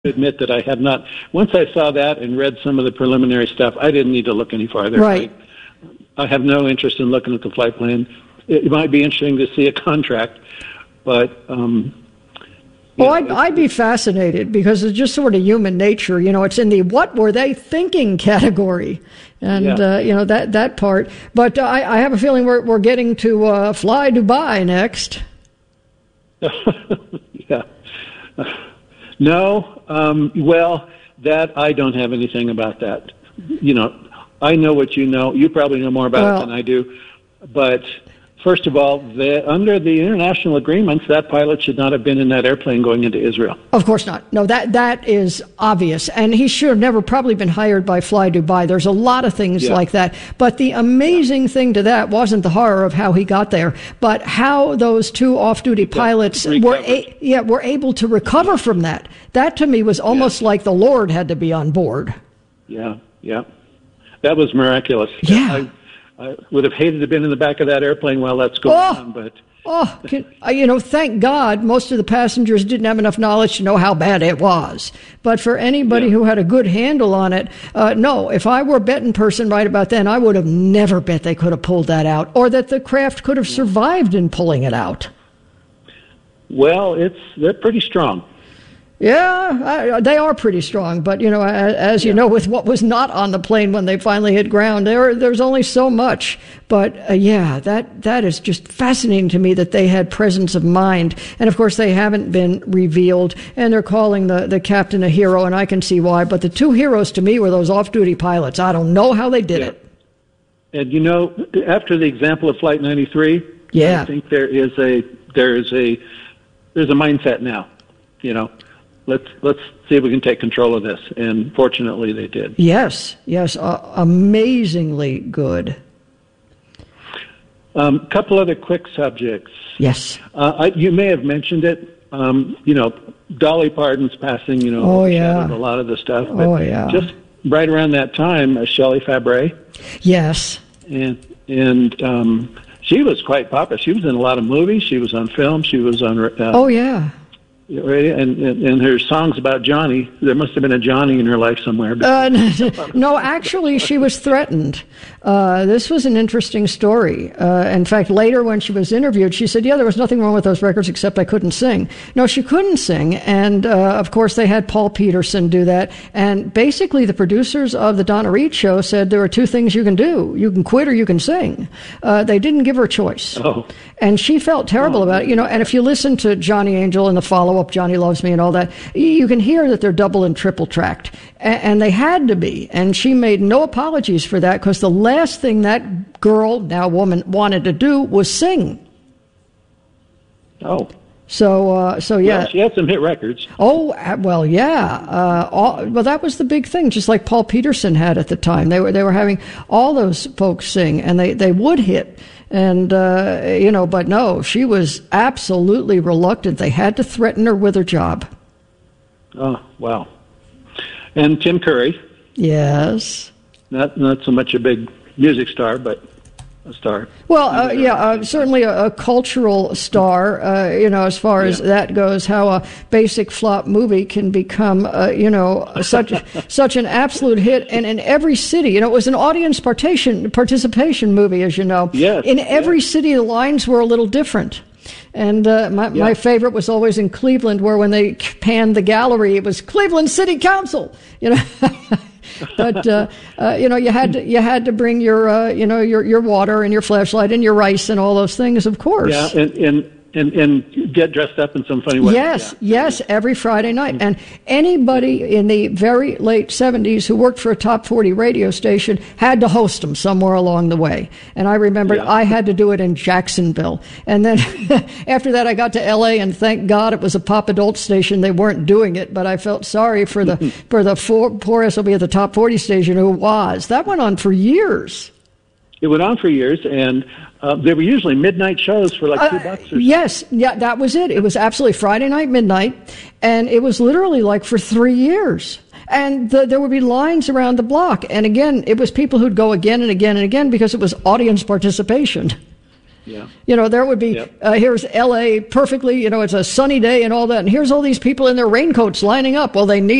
admit that I have not. Once I saw that and read some of the preliminary stuff, I didn't need to look any farther. Right. I have no interest in looking at the flight plan. It might be interesting to see a contract, but I'd be fascinated because it's just sort of human nature. You know, it's in the what were they thinking category. And, that part. But I have a feeling we're getting to Fly Dubai next. Yeah. No. Well, that I don't have anything about that. You know, I know what you know. You probably know more about it than I do. But first of all, under the international agreements, that pilot should not have been in that airplane going into Israel. Of course not. No, that is obvious. And he should have never probably been hired by Fly Dubai. There's a lot of things like that. But the amazing thing to that wasn't the horror of how he got there, but how those two off-duty pilots were able to recover from that. That to me was almost like the Lord had to be on board. Yeah. That was miraculous. Yeah. I would have hated to have been in the back of that airplane while that's going on, but... thank God most of the passengers didn't have enough knowledge to know how bad it was. But for anybody who had a good handle on it, no, if I were a betting person right about then, I would have never bet they could have pulled that out or that the craft could have survived in pulling it out. Well, they're pretty strong. Yeah, they are pretty strong, but, as you know, with what was not on the plane when they finally hit ground, there's only so much. But, that is just fascinating to me that they had presence of mind. And, of course, they haven't been revealed, and they're calling the captain a hero, and I can see why. But the two heroes to me were those off-duty pilots. I don't know how they did it. And, after the example of Flight 93, I think there's a mindset now, Let's see if we can take control of this. And fortunately, they did. Yes, amazingly good. Couple other quick subjects. Yes. You may have mentioned it. Dolly Parton's passing, shadowed a lot of the stuff. But just right around that time, Shelley Fabares. Yes. And she was quite popular. She was in a lot of movies. She was on film. She was on... And her songs about Johnny, there must have been a Johnny in her life somewhere. No, actually, she was threatened. This was an interesting story. In fact, later when she was interviewed, she said, there was nothing wrong with those records except I couldn't sing. No, she couldn't sing. And, of course, they had Paul Peterson do that. And basically, the producers of the Donna Reed show said there are two things you can do. You can quit or you can sing. They didn't give her a choice. Oh. And she felt terrible about it. And if you listen to Johnny Angel and the follow-up, Johnny Loves Me and all that, you can hear that they're double and triple tracked. And they had to be. And she made no apologies for that because the last thing that girl, now woman, wanted to do was sing. Oh. So yeah. Well, she had some hit records. Oh, well, yeah. Well, that was the big thing, just like Paul Peterson had at the time. They were having all those folks sing, and they would hit. And, but no, she was absolutely reluctant. They had to threaten her with her job. Oh, wow. And Tim Curry. Yes. Not so much a big music star, but a star. Well, certainly a cultural star, as far as that goes, how a basic flop movie can become, such an absolute hit. And in every city, it was an audience participation movie, as you know. Yes, in every city, the lines were a little different. And my favorite was always in Cleveland, where when they panned the gallery, it was Cleveland City Council, But you had to bring your water and your flashlight and your rice and all those things, of course. Yeah, and get dressed up in some funny way. Yes, every Friday night. And anybody in the very late 70s who worked for a top 40 radio station had to host them somewhere along the way. And I remember I had to do it in Jacksonville. And then after that, I got to L.A., and thank God it was a pop adult station. They weren't doing it, but I felt sorry for the poor SOB at the top 40 station who was. That went on for years. It went on for years, and they were usually midnight shows for like $2 or yes, that was it. It was absolutely Friday night, midnight, and it was literally like for 3 years. And there would be lines around the block. And again, it was people who'd go again and again and again because it was audience participation. Yeah. You know, there would be, here's L.A. perfectly, you know, it's a sunny day and all that, and here's all these people in their raincoats lining up. Well, they need